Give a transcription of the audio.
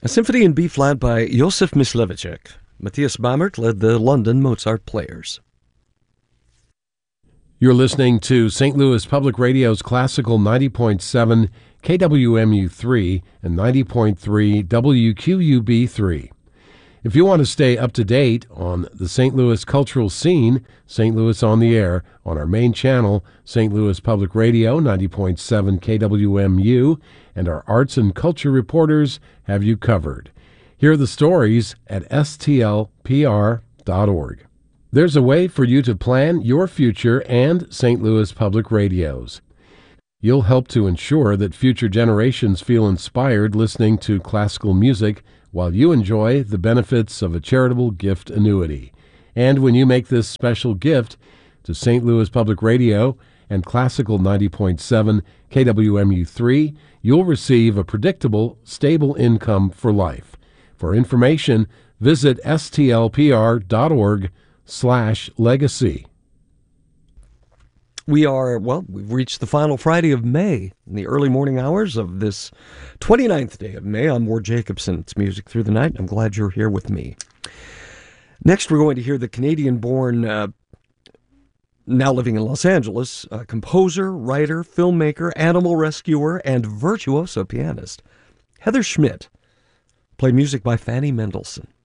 A symphony in B-flat by Josef Mysliveček. Matthias Bamert led the London Mozart Players. You're listening to St. Louis Public Radio's classical 90.7 KWMU3 and 90.3 WQUB3. If you want to stay up to date on the St. Louis cultural scene, St. Louis on the Air, on our main channel, St. Louis Public Radio 90.7 KWMU, and our arts and culture reporters have you covered. Hear the stories at stlpr.org. There's a way for you to plan your future and St. Louis Public Radio's. You'll help to ensure that future generations feel inspired listening to classical music while you enjoy the benefits of a charitable gift annuity. And when you make this special gift to St. Louis Public Radio and Classical 90.7 KWMU3, you'll receive a predictable, stable income for life. For information, visit stlpr.org/legacy. We've reached the final Friday of May, in the early morning hours of this 29th day of May. I'm Ward Jacobson. It's Music Through the Night. I'm glad you're here with me. Next, we're going to hear the Canadian-born, now living in Los Angeles, composer, writer, filmmaker, animal rescuer, and virtuoso pianist, Heather Schmidt, play music by Fanny Mendelssohn.